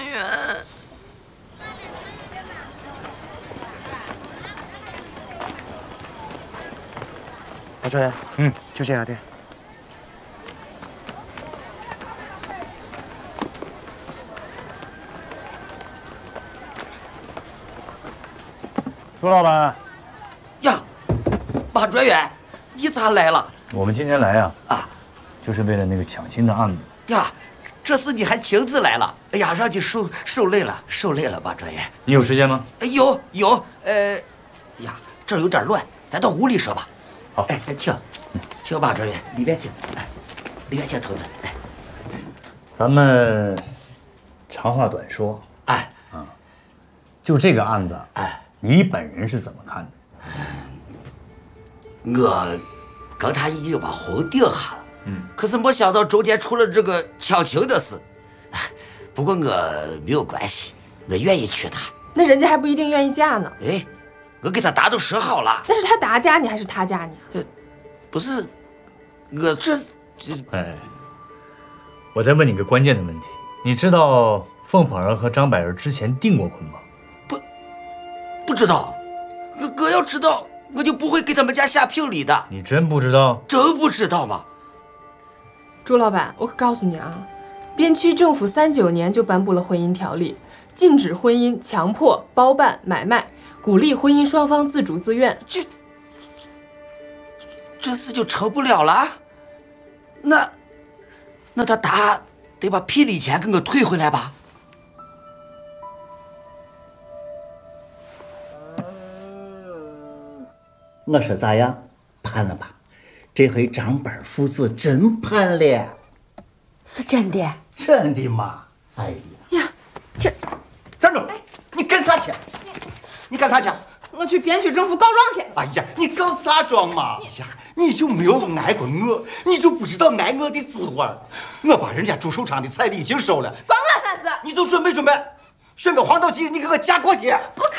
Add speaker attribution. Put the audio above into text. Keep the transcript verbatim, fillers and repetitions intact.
Speaker 1: 元。
Speaker 2: 马专员，嗯，就这样的。
Speaker 3: 朱老板，
Speaker 4: 呀，马专员，你咋来了？
Speaker 3: 我们今天来呀，啊，就是为了那个抢亲的案子。
Speaker 4: 呀，这次你还亲自来了？哎呀，让你受受累了，受累了，马专员。
Speaker 3: 你有时间吗？
Speaker 4: 有有，呃，呀，这儿有点乱，咱到屋里说吧。
Speaker 3: 好，
Speaker 4: 哎，请，请马专员，里边请，哎，里边请，同志。哎，
Speaker 3: 咱们长话短说，
Speaker 4: 哎，
Speaker 3: 啊，就这个案子，
Speaker 4: 哎，
Speaker 3: 你本人是怎么看的？
Speaker 4: 我跟他已经把婚定下了，嗯，可是没想到中间出了这个抢亲的事。不过我没有关系，我愿意娶她。
Speaker 5: 那人家还不一定愿意嫁呢。
Speaker 4: 哎，我给他答都说好了。
Speaker 5: 那是他答嫁你还是他嫁你？
Speaker 4: 呃，不是，我这这……
Speaker 3: 哎，我再问你个关键的问题，你知道凤凤儿和张百儿之前订过婚吗？
Speaker 4: 不，不知道。我我要知道，我就不会给他们家下聘礼的。
Speaker 3: 你真不知道？
Speaker 4: 真不知道吗？
Speaker 5: 朱老板，我可告诉你啊，边区政府三九年就颁布了婚姻条例，禁止婚姻强迫、包办、买卖，鼓励婚姻双方自主自愿。
Speaker 4: 这这事就成不了了？那那他答得把聘礼钱给我退回来吧？
Speaker 6: 我说咋样？判了吧？这回张本父子真判了。
Speaker 7: 是真的？
Speaker 6: 真的吗？哎呀
Speaker 7: 呀，这
Speaker 6: 站住！你干啥去？你干啥去？
Speaker 5: 我去边区政府告状去。
Speaker 6: 哎呀，你告啥状嘛？哎呀，你就没有爱过我，你就不知道爱我的滋味。我把人家朱寿昌的彩礼已经收了，
Speaker 5: 关我啥事？
Speaker 6: 你就准备准备，选个黄道吉日，你给我嫁过去。
Speaker 5: 不可